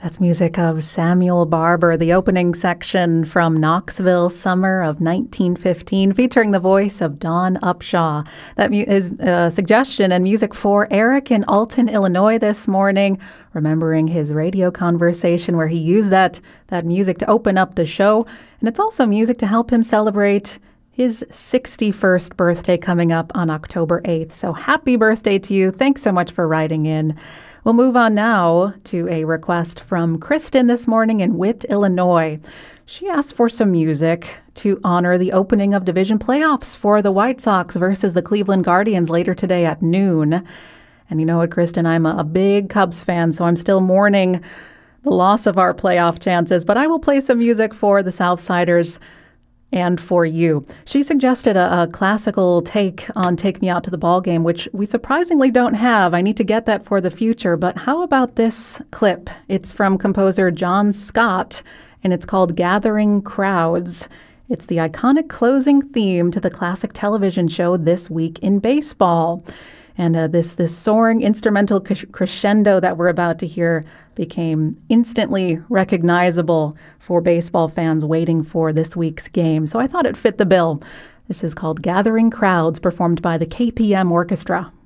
That's music of Samuel Barber, the opening section from Knoxville, summer of 1915, featuring the voice of Dawn Upshaw. That is a suggestion and music for Eric in Alton, Illinois this morning, remembering his radio conversation where he used that music to open up the show. And it's also music to help him celebrate his 61st birthday coming up on October 8th. So happy birthday to you. Thanks so much for writing in. We'll move on now to a request from Kristen this morning in Witt, Illinois. She asked for some music to honor the opening of division playoffs for the White Sox versus the Cleveland Guardians later today at noon. And you know what, Kristen, I'm a big Cubs fan, so I'm still mourning the loss of our playoff chances. But I will play some music for the Southsiders and for you. She suggested a classical take on Take Me Out to the Ball Game, which we surprisingly don't have. I need to get that for the future. But how about this clip? It's from composer John Scott, and it's called Gathering Crowds. It's the iconic closing theme to the classic television show This Week in Baseball. And this soaring instrumental crescendo that we're about to hear became instantly recognizable for baseball fans waiting for this week's game. So I thought it fit the bill. This is called Gathering Crowds, performed by the KPM Orchestra.